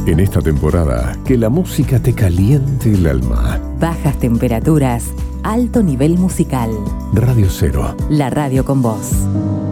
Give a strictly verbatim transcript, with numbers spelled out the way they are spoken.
En esta temporada, que la música te caliente el alma. Bajas temperaturas, alto nivel musical. Radio Cero. La radio con vos.